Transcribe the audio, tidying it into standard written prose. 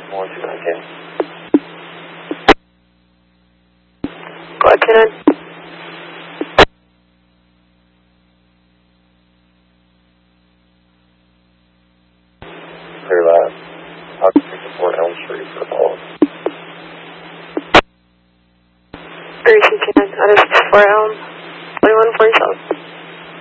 129K. Go ahead, 29. Clear lab. Occupancy 4 Elm Street for Paul. 369, that is 4 Elm.